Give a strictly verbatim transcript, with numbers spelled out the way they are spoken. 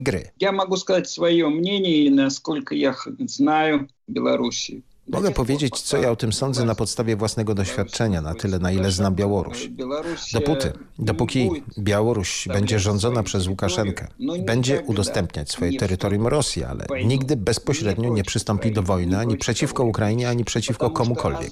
gry. Я могу сказать свое мнение, насколько я х- знаю Белоруссию. Mogę powiedzieć, co ja o tym sądzę na podstawie własnego doświadczenia, na tyle, na ile znam Białoruś. Dopóty, dopóki Białoruś będzie rządzona przez Łukaszenkę i będzie udostępniać swoje terytorium Rosji, ale nigdy bezpośrednio nie przystąpi do wojny ani przeciwko Ukrainie, ani przeciwko komukolwiek.